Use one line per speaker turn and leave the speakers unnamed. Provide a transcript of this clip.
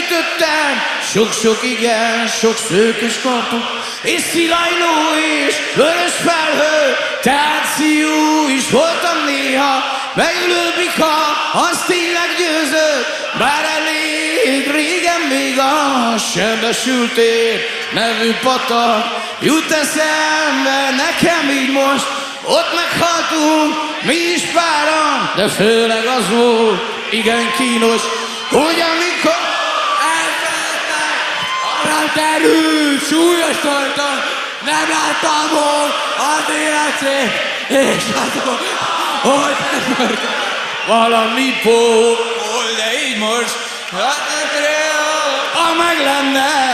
gyűjtöttem, sok-sok igen, sok szőkös kapuk, és szilajló és vörös felhő, teáció is voltam néha, megülő bika, az tényleg győzött, bár elég régen még a Sebesültér nevű patak jut eszembe nekem így most, ott meghaltunk mi is páran, de főleg az volt igen kínos, hogy amikor elfeledtek, arra terült, súlyos voltam, nem láttam volna az életét, és azon, hogy valami volt, de így most, ha meg lenne